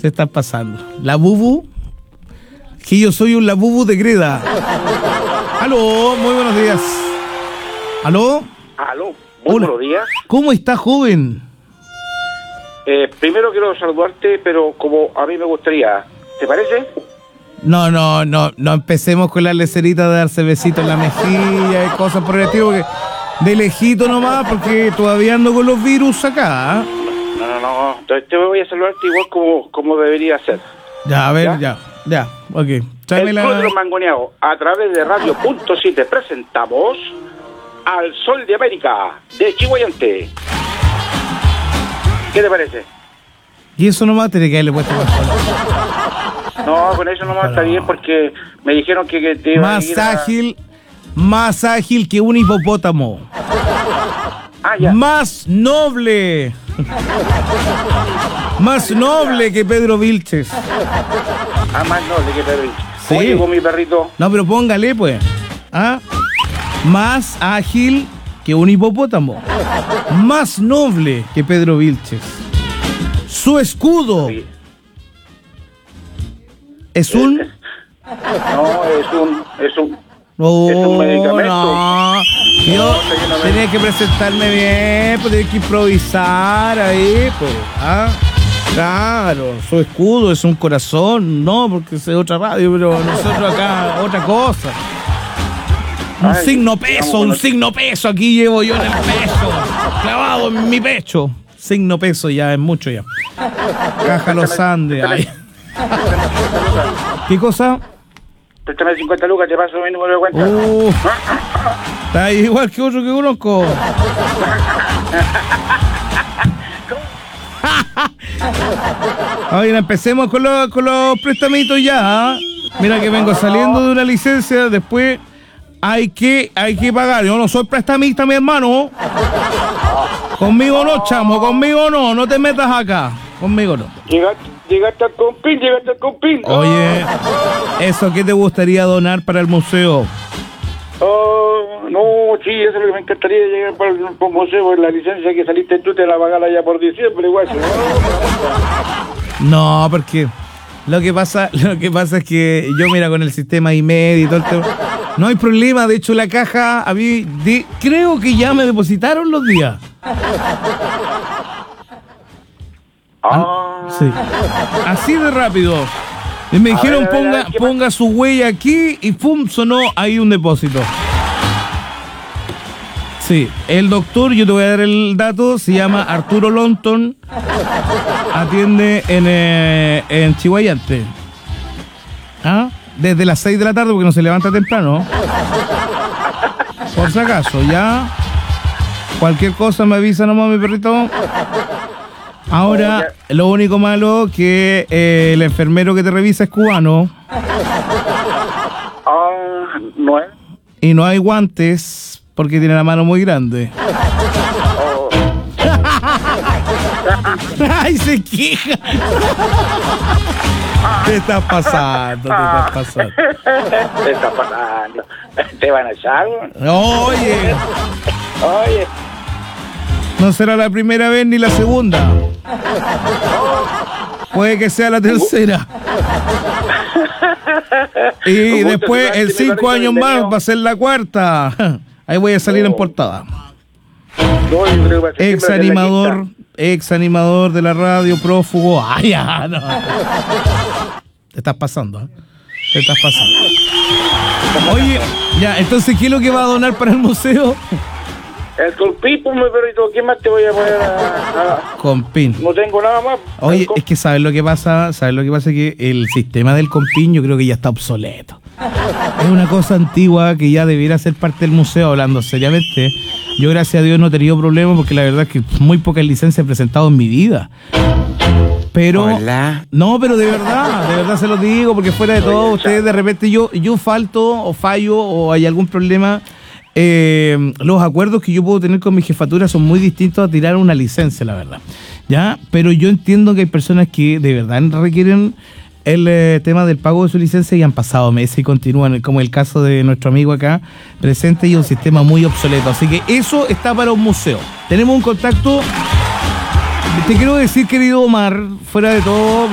Se están pasando. La bubu. Que yo soy un labubu de greda. Aló, muy buenos días. Aló. Aló, muy buenos días. ¿Cómo está, joven? Primero quiero saludarte, pero como a mí me gustaría, ¿te parece? No empecemos con la lecerita de darse besitos en la mejilla y cosas por el estilo, porque de lejito nomás, porque todavía ando con los virus acá. No, entonces te voy a saludarte igual como debería ser. Ya, a ver, ya, ok. El Club de los Mangoneados, a través de Radio.7, presentamos al Sol de América, de Chihuayante. ¿Qué te parece? Y eso nomás tiene que haberle puesto más. No, con eso nomás está bien, porque me dijeron que te iba más más ágil que un hipopótamo. Ya. Más noble. Más noble que Pedro Vilches. Más noble que Pedro Vilches. Sí. Oye, con mi perrito. No, pero póngale, pues. Más ágil que un hipopótamo. Más noble que Pedro Vilches. Su escudo. Sí. ¿Es un? No, es un medicamento. No, yo tenía que presentarme bien, pues tenía que improvisar ahí, pues. Claro, su escudo es un corazón, no, porque es otra radio, pero nosotros acá otra cosa. Un signo peso, aquí llevo yo en el pecho, clavado en mi pecho. Signo peso ya es mucho ya. Caja Los Andes. Ay. ¿Qué cosa? Préstame 50 lucas, te paso mi número de cuenta. Está igual que otro que conozco. Oye, empecemos con los prestamitos ya. Mira que vengo saliendo de una licencia, después hay que pagar. Yo no soy prestamista, mi hermano. Conmigo no, chamo, conmigo no te metas acá. Conmigo no. Llegaste al compín. Oye, ¿eso qué te gustaría donar para el museo? No, sí, eso es lo que me encantaría, llegar para el museo, por la licencia que saliste tú te la pagala ya por diciembre, igual. No, porque lo que pasa es que yo, mira, con el sistema IMED y todo el tema, no hay problema. De hecho, la caja, a mí, creo que ya me depositaron los días. Sí. Así de rápido. Y me dijeron, ponga su huella aquí y ¡pum! Sonó ahí un depósito. Sí, el doctor, yo te voy a dar el dato, se llama Arturo Lonton, atiende en Chihuayante. Desde las 6 de la tarde, porque no se levanta temprano. Por si acaso, ya. Cualquier cosa me avisa nomás, mi perrito. Ahora, lo único malo que el enfermero que te revisa es cubano. No es. Y no hay guantes porque tiene la mano muy grande. ¡Ay, se queja! ¿Qué está pasando? ¿Te van a echar? Oye. No será la primera vez ni la segunda. Puede que sea la tercera. Y después, en 5 años más, va a ser la cuarta. Ahí voy a salir en portada. Ex animador de la radio, prófugo. ¡Ay, ya! No. Te estás pasando, Te estás pasando. Oye, ya, entonces, ¿qué es lo que va a donar para el museo? El compín, pues, mi perrito, ¿qué más te voy a poner Compín. No tengo nada más. Oye, es que ¿sabes lo que pasa? Que el sistema del compín yo creo que ya está obsoleto. Es una cosa antigua que ya debiera ser parte del museo, hablando seriamente. Yo, gracias a Dios, no he tenido problemas porque la verdad es que muy pocas licencias he presentado en mi vida. Pero, hola. No, pero de verdad se lo digo, porque fuera de todo, ustedes de repente yo falto o fallo o hay algún problema. Los acuerdos que yo puedo tener con mi jefatura son muy distintos a tirar una licencia, la verdad. ¿Ya? Pero yo entiendo que hay personas que de verdad requieren el tema del pago de su licencia y han pasado meses y continúan, como el caso de nuestro amigo acá presente, y un sistema muy obsoleto. Así que eso está para un museo. Tenemos un contacto. Te quiero decir, querido Omar, fuera de todo,